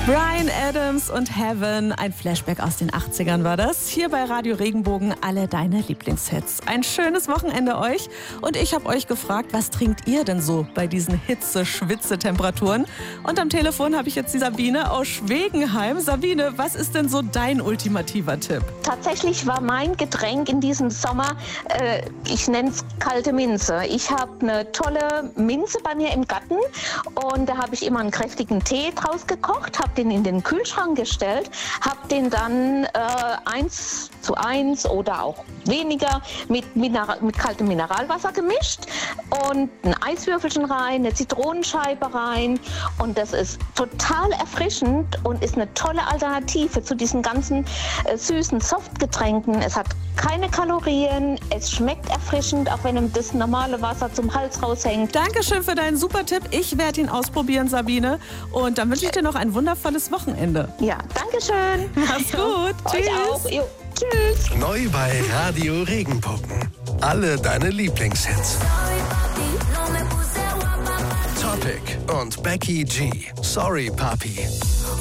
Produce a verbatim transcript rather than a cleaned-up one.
Bryan Adams und Heaven, ein Flashback aus den achtzigern war das. Hier bei Radio Regenbogen, alle deine Lieblingshits. Ein schönes Wochenende euch. Und ich habe euch gefragt, was trinkt ihr denn so bei diesen Hitze-Schwitze-Temperaturen? Und am Telefon habe ich jetzt die Sabine aus Schwegenheim. Sabine, was ist denn so dein ultimativer Tipp? Tatsächlich war mein Getränk in diesem Sommer, äh, ich nenne es kalte Minze. Ich habe eine tolle Minze bei mir im Garten und da habe ich immer einen kräftigen Tee draus gekocht, habe den in den Kühlschrank gestellt, habe den dann äh, eins zu eins oder auch weniger mit, Mineral, mit kaltem Mineralwasser gemischt und ein Eiswürfelchen rein, eine Zitronenscheibe rein und das ist total erfrischend und ist eine tolle Alternative zu diesen ganzen äh, süßen Softgetränken. Es hat keine Kalorien, es schmeckt erfrischend, auch wenn ihm das normale Wasser zum Hals raushängt. Dankeschön für deinen super Tipp. Ich werde ihn ausprobieren, Sabine. Und dann wünsche ich dir noch ein wundervolles Wochenende. Ja, dankeschön. Mach's gut. Euch Tschüss. auch. Jo. Tschüss. Neu bei Radio Regenbogen. Alle deine Lieblingshits. Topic und Becky G. Sorry, Papi.